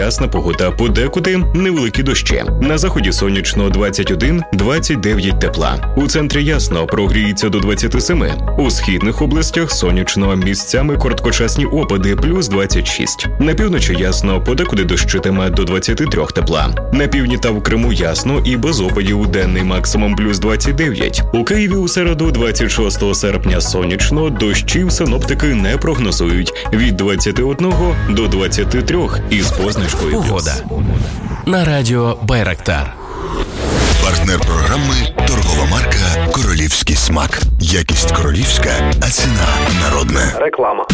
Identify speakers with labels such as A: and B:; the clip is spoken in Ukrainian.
A: ясна погода, подекуди невеликі дощі. На заході сонячно 21-29 тепла. У центрі ясно, прогріється до 27. У східних областях сонячно, місцями короткочасні опади плюс 26. На півночі ясно, подекуди дощитиме до 23 тепла. На півдні та в Криму ясно і без опадів, денний максимум плюс 29. У Києві у середу 26 серпня сонячно, дощів синоптики не прогнозують від 21 до 23 із позначкою
B: погода. На радіо Байрактар.
C: Партнер програми – торгова марка «Королівський смак». Якість королівська, а ціна народна.
D: Реклама.